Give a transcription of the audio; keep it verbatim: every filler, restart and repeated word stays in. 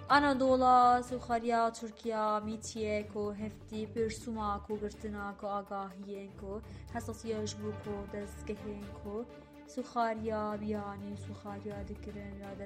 Anadolu, Sukharya, Türkiye, Mitye ko hefti persuma ko girtina ko agahiyen ko hassasiyaj bu ko dezgehen ko Sukharya biyani Sukharya dikirin rada